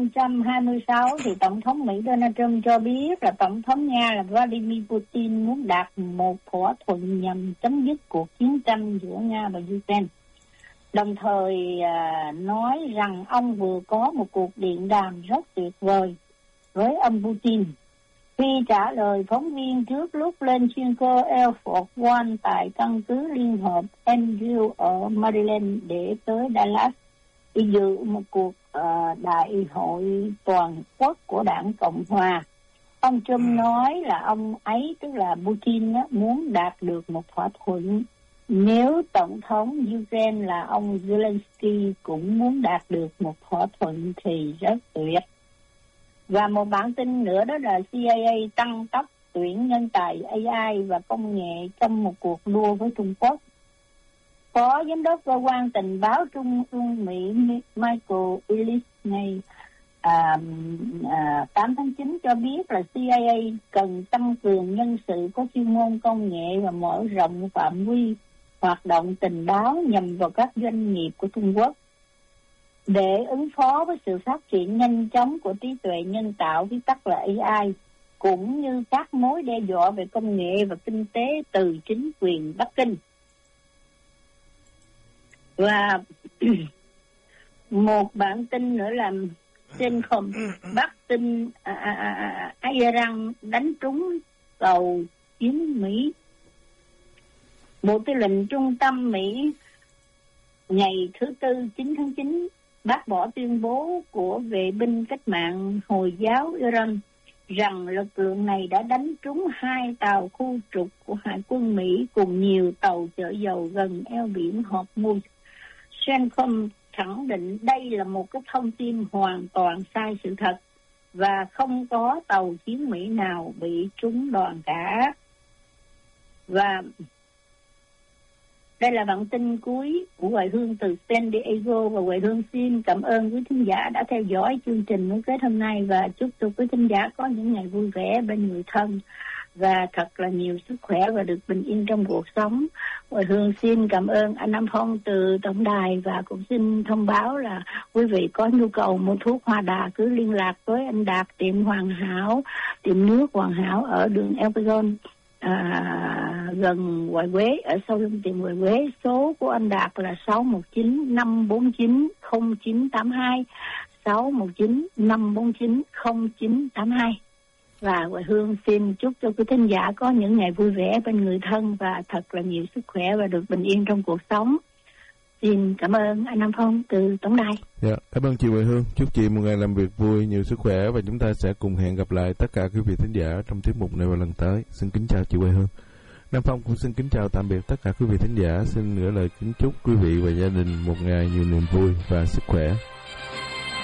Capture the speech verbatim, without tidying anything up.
không trăm hai mươi sáu thì Tổng thống Mỹ Donald Trump cho biết là Tổng thống Nga là Vladimir Putin muốn đạt một thỏa thuận nhằm chấm dứt cuộc chiến tranh giữa Nga và Ukraine. Đồng thời à, nói rằng ông vừa có một cuộc điện đàm rất tuyệt vời với ông Putin. Khi trả lời phóng viên trước lúc lên chuyên cơ Air Force One tại căn cứ Liên hợp Andrews ở Maryland để tới Dallas để dự một cuộc uh, đại hội toàn quốc của Đảng Cộng Hòa, ông Trump nói là ông ấy, tức là Putin, á, muốn đạt được một thỏa thuận. Nếu Tổng thống Ukraine là ông Zelensky cũng muốn đạt được một thỏa thuận thì rất tuyệt. Và một bản tin nữa đó là C I A tăng tốc tuyển nhân tài A I và công nghệ trong một cuộc đua với Trung Quốc. Phó Giám đốc Cơ quan Tình báo Trung ương Mỹ Michael Ellis ngày à, à, tám tháng chín cho biết là C I A cần tăng cường nhân sự có chuyên môn công nghệ và mở rộng phạm vi hoạt động tình báo nhằm vào các doanh nghiệp của Trung Quốc để ứng phó với sự phát triển nhanh chóng của trí tuệ nhân tạo, viết tắt là A I, cũng như các mối đe dọa về công nghệ và kinh tế từ chính quyền Bắc Kinh. Và một bản tin nữa là trên không Bắc tin à, à, à, à, Iran đánh trúng tàu chiến Mỹ. Bộ Tư lệnh Trung tâm Mỹ ngày thứ Tư chín tháng chín bác bỏ tuyên bố của vệ binh cách mạng Hồi giáo Iran rằng lực lượng này đã đánh trúng hai tàu khu trục của Hải quân Mỹ cùng nhiều tàu chở dầu gần eo biển Hormuz. CENTCOM khẳng định đây là một cái thông tin hoàn toàn sai sự thật và không có tàu chiến Mỹ nào bị trúng đòn cả. Và đây là bản tin cuối của Hoài Hương từ San Diego, và Hoài Hương xin cảm ơn quý thính giả đã theo dõi chương trình nối kết hôm nay và chúc cho quý thính giả có những ngày vui vẻ bên người thân và thật là nhiều sức khỏe và được bình yên trong cuộc sống. Hoài Hương xin cảm ơn anh Nam Phong từ tổng đài và cũng xin thông báo là quý vị có nhu cầu mua thuốc Hoa Đà cứ liên lạc với anh Đạt, tiệm Hoàn Hảo, tiệm nước Hoàn Hảo ở đường Elpegon, À, gần Ngoại Quế, ở sau lưng tiệm Ngoại Quế. Số của anh Đạt là sáu một chín năm bốn chín không chín tám hai, sáu một chín năm bốn chín không chín tám hai. Và Hoài Hương xin chúc cho quý thính giả có những ngày vui vẻ bên người thân và thật là nhiều sức khỏe và được bình yên trong cuộc sống. Xin cảm ơn anh Nam Phong từ tổng đài. Dạ, cảm ơn chị Hoài Hương. Chúc chị một ngày làm việc vui, nhiều sức khỏe và chúng ta sẽ cùng hẹn gặp lại tất cả quý vị thính giả trong tiết mục này vào lần tới. Xin kính chào chị Hoài Hương. Nam Phong cũng xin kính chào tạm biệt tất cả quý vị thính giả. Xin gửi lời kính chúc quý vị và gia đình một ngày nhiều niềm vui và sức khỏe.